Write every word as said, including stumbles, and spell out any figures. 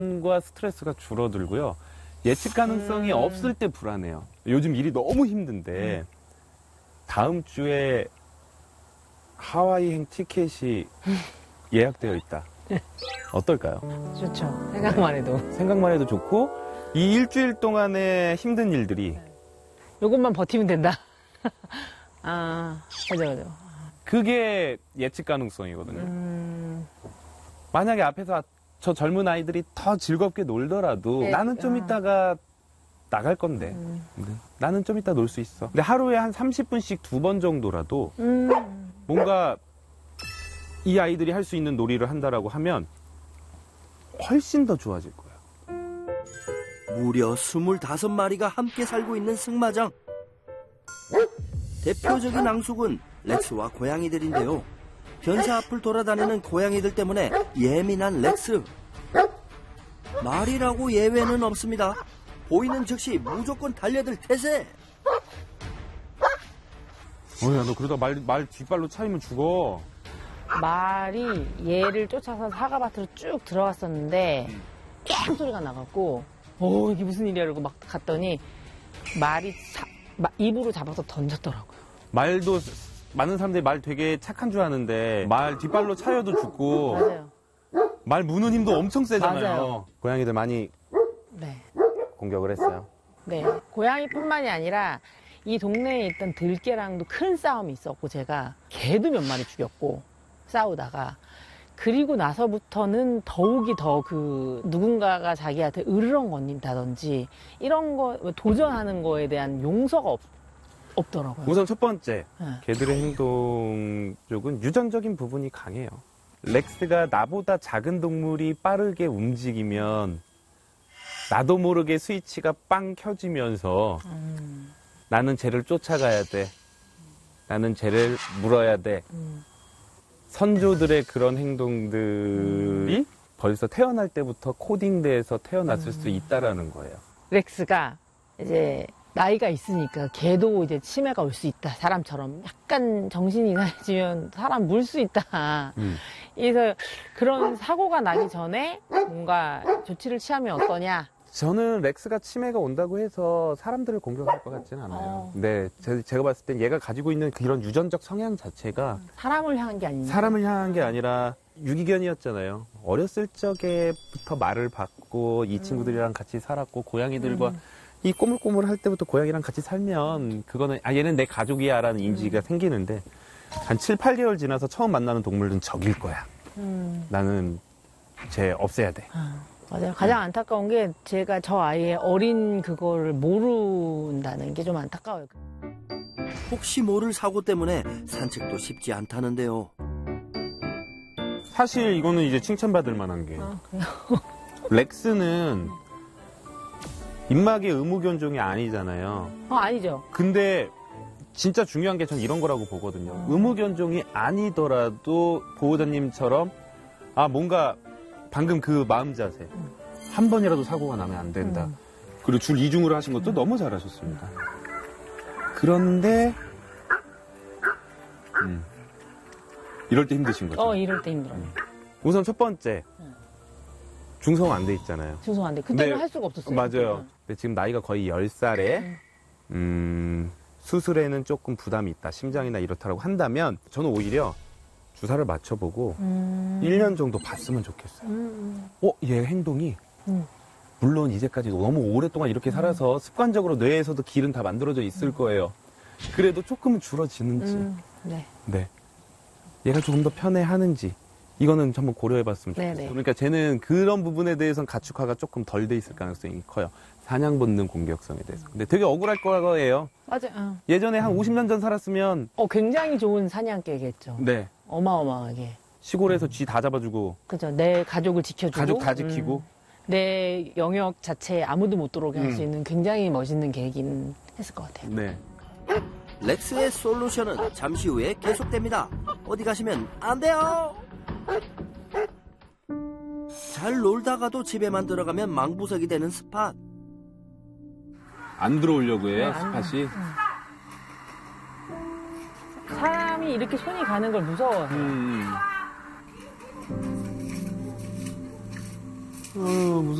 과 스트레스가 줄어들고요. 예측 가능성이 음. 없을 때 불안해요. 요즘 일이 너무 힘든데 다음 주에 하와이행 티켓이 예약되어 있다. 어떨까요? 좋죠. 생각만 해도. 생각만 해도 좋고 이 일주일 동안의 힘든 일들이 요것만 버티면 된다. 아, 맞아, 맞아. 그게 예측 가능성이거든요. 음, 만약에 앞에서 저 젊은 아이들이 더 즐겁게 놀더라도 네, 나는 좀 아. 이따가 나갈 건데 음. 네. 나는 좀 이따 놀 수 있어. 근데 하루에 한 삼십 분씩 두 번 정도라도 음. 뭔가 이 아이들이 할 수 있는 놀이를 한다라고 하면 훨씬 더 좋아질 거예요. 무려 스물다섯 마리가 함께 살고 있는 승마장. 대표적인 앙숙은 렉스와 고양이들인데요. 변사 앞을 돌아다니는 고양이들 때문에 예민한 렉스. 말이라고 예외는 없습니다. 보이는 즉시 무조건 달려들 태세. 어야 너 그러다 말, 말 뒷발로 차이면 죽어. 말이 얘를 쫓아서 사과밭으로 쭉 들어갔었는데 꽹 소리가 나갖고 어 이게 무슨 일이야 이러고 막 갔더니 말이 사, 마, 입으로 잡아서 던졌더라고요. 말도 많은 사람들이 말 되게 착한 줄 아는데 말 뒷발로 차여도 죽고 맞아요. 말 무는 힘도 엄청 세잖아요. 맞아요. 고양이들 많이 네. 공격을 했어요. 네. 고양이뿐만이 아니라 이 동네에 있던 들개랑도 큰 싸움이 있었고 제가 개도 몇 마리 죽였고 싸우다가 그리고 나서부터는 더욱이 더 그 누군가가 자기한테 으르렁거린다든지 이런 거 도전하는 거에 대한 용서가 없, 없더라고요. 우선 첫 번째 네. 개들의 행동 쪽은 유전적인 부분이 강해요. 렉스가 나보다 작은 동물이 빠르게 움직이면 나도 모르게 스위치가 빵 켜지면서 음, 나는 쟤를 쫓아가야 돼. 나는 쟤를 물어야 돼. 음. 선조들의 그런 행동들이 벌써 태어날 때부터 코딩돼서 태어났을 수 있다라는 거예요. 렉스가 이제 나이가 있으니까 걔도 이제 치매가 올 수 있다. 사람처럼 약간 정신이 이상해지면 사람 물 수 있다. 음. 그래서 그런 사고가 나기 전에 뭔가 조치를 취하면 어떠냐. 저는 렉스가 치매가 온다고 해서 사람들을 공격할 것 같지는 않아요. 어. 네, 제, 제가 봤을 땐 얘가 가지고 있는 그런 유전적 성향 자체가 사람을 향한 게 아니니까. 사람을 향한 게 아니라 유기견이었잖아요. 어렸을 적에부터 말을 받고 이 친구들이랑 같이 살았고 고양이들과 음. 이 꼬물꼬물 할 때부터 고양이랑 같이 살면 그거는 아 얘는 내 가족이야 라는 인지가 음. 생기는데 한 칠, 팔 개월 지나서 처음 만나는 동물은 적일 거야. 음. 나는 쟤 없애야 돼. 아, 맞아요. 가장 안타까운 게 제가 저 아이의 어린 그거를 모른다는 게 좀 안타까워요. 혹시 모를 사고 때문에 산책도 쉽지 않다는데요. 사실 이거는 이제 칭찬받을 만한 게 아, 그래요? 렉스는 입막의 의무견종이 아니잖아요. 어, 아니죠. 근데 진짜 중요한 게 전 이런 거라고 보거든요. 의무견종이 아니더라도 보호자님처럼 아 뭔가 방금 그 마음 자세 한 번이라도 사고가 나면 안 된다. 음. 그리고 줄 이중으로 하신 것도 너무 잘하셨습니다. 그런데 음, 이럴 때 힘드신 거죠. 어, 이럴 때 힘들어요. 우선 첫 번째 음. 중성 안 돼 있잖아요. 죄송한데 그때는 네, 할 수가 없었어요. 맞아요. 그때는. 근데 지금 나이가 거의 열 살에 음. 음, 수술에는 조금 부담이 있다. 심장이나 이렇다라고 한다면 저는 오히려 주사를 맞춰보고 음. 일 년 정도 봤으면 좋겠어요. 음. 어, 얘 행동이 음. 물론 이제까지 너무 오랫동안 이렇게 살아서 습관적으로 뇌에서도 길은 다 만들어져 있을 거예요. 그래도 조금은 줄어지는지. 음. 네. 네. 얘가 조금 더 편해하는지 이거는 한번 고려해봤으면 좋겠어요. 네네. 그러니까 쟤는 그런 부분에 대해서는 가축화가 조금 덜 돼 있을 가능성이 커요. 사냥 본능 공격성에 대해서. 근데 되게 억울할 거예요. 맞아요. 어. 예전에 한 오십 년 전 살았으면 어, 굉장히 좋은 사냥개겠죠. 네 어마어마하게. 시골에서 쥐 다 잡아주고 그죠. 내 가족을 지켜주고. 가족 다 지키고 음. 내 영역 자체에 아무도 못 들어오게 할 수 음. 있는 굉장히 멋있는 계획인 했을 것 같아요. 네. 렉스의 솔루션은 잠시 후에 계속됩니다. 어디 가시면 안 돼요. 잘 놀다가도 집에만 들어가면 망부석이 되는 스팟. 안 들어오려고 해요, 네, 안 스팟이. 사람이 이렇게 손이 가는 걸 무서워해요. 음. 무서워.